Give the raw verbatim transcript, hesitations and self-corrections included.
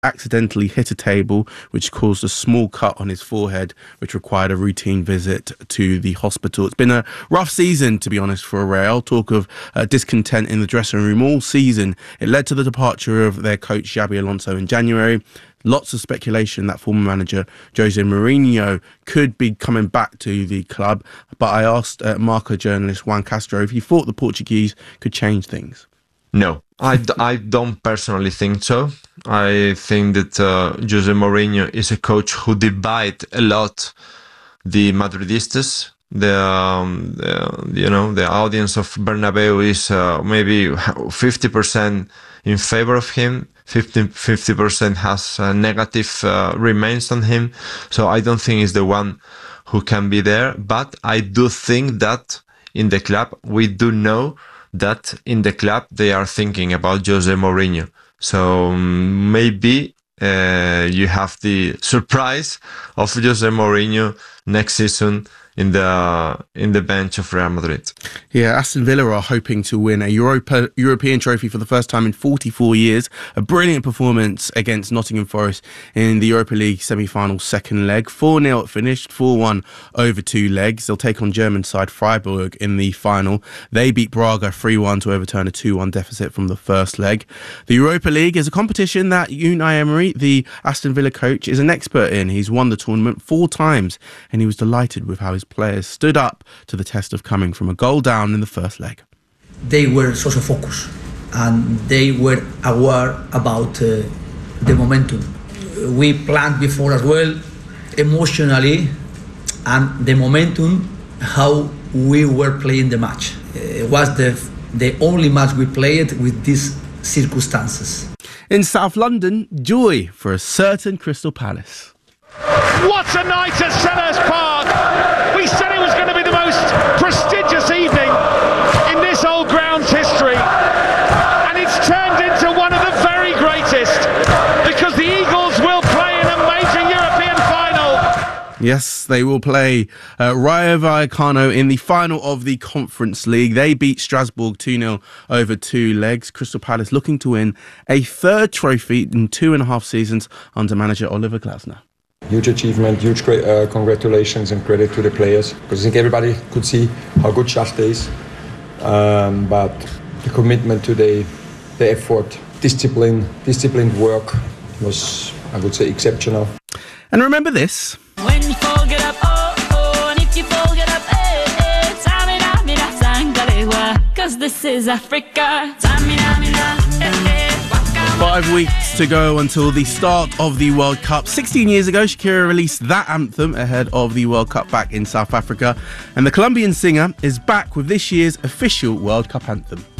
accidentally hit a table, which caused a small cut on his forehead, which required a routine visit to the hospital. It's been a rough season, to be honest, for Real. Talk of uh, discontent in the dressing room all season. It led to the departure of their coach, Xabi Alonso, in January. Lots of speculation that former manager Jose Mourinho could be coming back to the club. But I asked uh, Marca journalist Juan Castro if he thought the Portuguese could change things. No, I, d- I don't personally think so. I think that uh, Jose Mourinho is a coach who divides a lot the Madridistas. The, um, the you know the audience of Bernabeu is uh, maybe fifty percent in favor of him. fifty percent has uh, negative uh, remains on him. So I don't think he's the one who can be there. But I do think that in the club, we do know that in the club, they are thinking about Jose Mourinho. So um, maybe uh, you have the surprise of Jose Mourinho next season in the in the bench of Real Madrid. Yeah, Aston Villa are hoping to win a Europa, European trophy for the first time in forty-four years. A brilliant performance against Nottingham Forest in the Europa League semi-final second leg. four nil it finished, four one over two legs. They'll take on German side Freiburg in the final. They beat Braga three one to overturn a two one deficit from the first leg. The Europa League is a competition that Unai Emery, the Aston Villa coach, is an expert in. He's won the tournament four times and he was delighted with how his players stood up to the test of coming from a goal down in the first leg. They were so focused and they were aware about uh, the momentum. We planned before as well, emotionally, and the momentum, how we were playing the match. It was the, the only match we played with these circumstances. In South London, joy for a certain Crystal Palace. What a night at Selhurst Park! We said it was going to be the most prestigious evening in this old ground's history, and it's turned into one of the very greatest, because the Eagles will play in a major European final. Yes, they will play uh, Rayo Vallecano in the final of the Conference League. They beat Strasbourg two nil over two legs. Crystal Palace looking to win a third trophy in two and a half seasons under manager Oliver Glasner. Huge achievement, huge uh, congratulations and credit to the players, because I think everybody could see how good Shasta is, um, but the commitment to the, the effort, discipline, disciplined work was, I would say, exceptional. And remember this. When you fall, get up, oh, oh, and if you fall, get up, eh, eh, tamina, mina, sangalewa, cause this is Africa, tamina, mina, eh, eh. Five weeks to go until the start of the World Cup. sixteen years ago, Shakira released that anthem ahead of the World Cup back in South Africa. And the Colombian singer is back with this year's official World Cup anthem.